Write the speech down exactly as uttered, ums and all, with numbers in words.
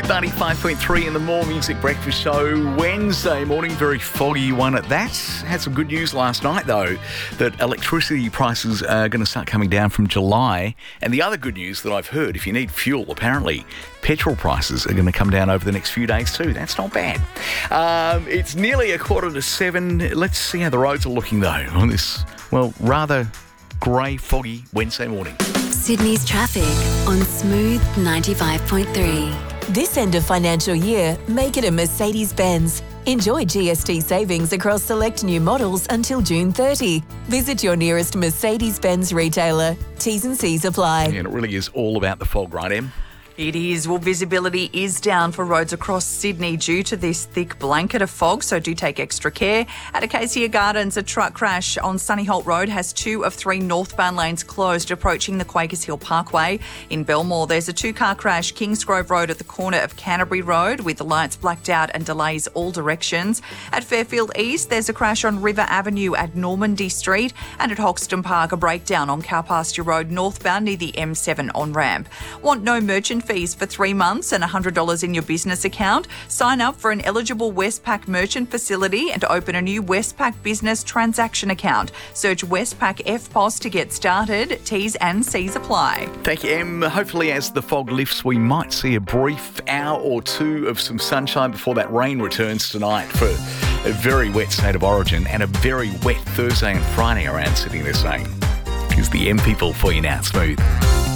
ninety-five point three in the More Music Breakfast Show. Wednesday morning, very foggy one at that. Had some good news last night, though, that electricity prices are going to start coming down from July. And the other good news that I've heard, if you need fuel, apparently petrol prices are going to come down over the next few days too. That's not bad. Um, it's nearly a quarter to seven. Let's see how the roads are looking, though, on this, well, rather grey, foggy Wednesday morning. Sydney's traffic on Smooth ninety-five point three. This end of financial year, make it a Mercedes-Benz. Enjoy G S T savings across select new models until June thirtieth. Visit your nearest Mercedes-Benz retailer. T's and C's apply. Yeah, and it really is all about the fog, right, Em? It is. Well, visibility is down for roads across Sydney due to this thick blanket of fog, so do take extra care. At Acacia Gardens, a truck crash on Sunny Holt Road has two of three northbound lanes closed approaching the Quakers Hill Parkway. In Belmore, there's a two-car crash, Kingsgrove Road at the corner of Canterbury Road, with the lights blacked out and delays all directions. At Fairfield East, there's a crash on River Avenue at Normandy Street, and at Hoxton Park, a breakdown on Cowpasture Road northbound near the M seven on-ramp. Want no merchant fees for three months and one hundred dollars in your business account? Sign up for an eligible Westpac merchant facility and open a new Westpac business transaction account. Search Westpac F P O S to get started. T's and C's apply. Thank you, Em. Hopefully, as the fog lifts, we might see a brief hour or two of some sunshine before that rain returns tonight for a very wet state of origin and a very wet Thursday and Friday around Sydney, they're saying. Here's the M people for you now, Smooth.